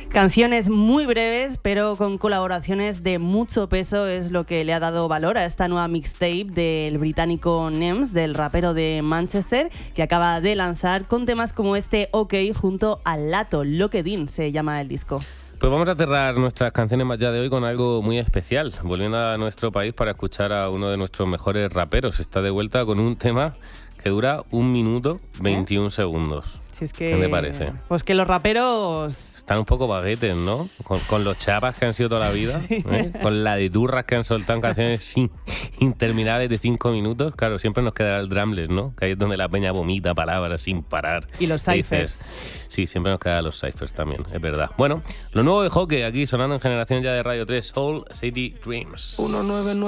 Canciones muy breves, pero con colaboraciones de mucho peso, es lo que le ha dado valor a esta nueva mixtape del británico Nems, del rapero de Manchester, que acaba de lanzar con temas como este OK junto a Lato. Loquedin se llama el disco. Pues vamos a cerrar nuestras canciones más ya de hoy con algo muy especial, volviendo a nuestro país para escuchar a uno de nuestros mejores raperos. Está de vuelta con un tema que dura 1 minuto 21 segundos. Si es que, ¿Qué te parece? Pues que los raperos... Están un poco baguetes, ¿no? Con los chapas que han sido toda la vida, Sí. Con la de turras que han soltado en canciones interminables de 5 minutos. Claro, siempre nos quedará el drumless, ¿no? Que ahí es donde la peña vomita palabras sin parar. Y los Y cyphers. Sí, siempre nos quedan los cyphers también, es verdad. Bueno, lo nuevo de Joque aquí sonando en Generación ya de Radio 3, Soul City Dreams. 199